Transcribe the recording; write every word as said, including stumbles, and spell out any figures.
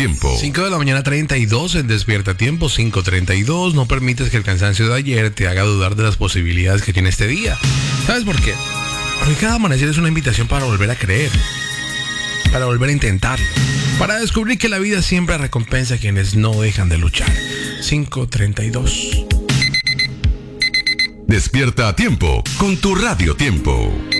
Tiempo. cinco de la mañana treinta y dos en Despierta a Tiempo, cinco treinta y dos. No permites que el cansancio de ayer te haga dudar de las posibilidades que tiene este día. ¿Sabes por qué? Porque cada amanecer es una invitación para volver a creer, para volver a intentarlo, para descubrir que la vida siempre recompensa a quienes no dejan de luchar. cinco treinta y dos. Despierta a Tiempo con tu Radio Tiempo.